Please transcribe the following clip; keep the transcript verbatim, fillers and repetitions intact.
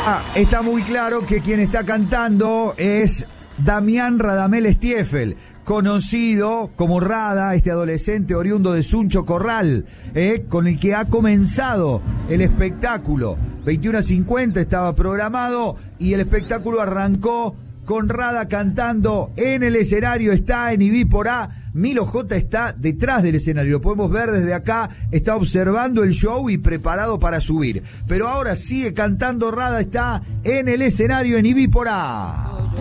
Está muy claro que quien está cantando es Damián Radamel Stiefel, conocido como Rada, este adolescente oriundo de Suncho Corral, eh, con el que ha comenzado el espectáculo. veintiuno a cincuenta estaba programado y el espectáculo arrancó con Rada cantando en el escenario. Está en Ibí por A. Milo J está detrás del escenario, lo podemos ver desde acá, está observando el show y preparado para subir. Pero ahora sigue cantando Rada, está en el escenario en Ibí por A.